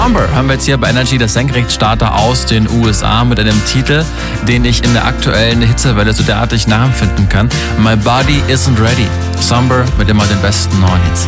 Summer haben wir jetzt hier bei Energy, das Senkrechtstarter aus den USA mit einem Titel, den ich in der aktuellen Hitzewelle so derartig nachempfinden kann. My Body Isn't Ready. Summer mit immer den besten neuen Hits.